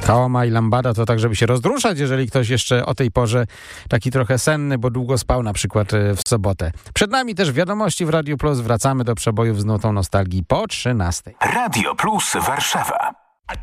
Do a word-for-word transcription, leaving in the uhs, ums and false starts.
Kaoma i Lambada to tak, żeby się rozdruszać, jeżeli ktoś jeszcze o tej porze taki trochę senny, bo długo spał na przykład w sobotę. Przed nami też wiadomości w Radiu Plus. Wracamy do przebojów z nutą nostalgii po trzynastej. Radio Plus Warszawa.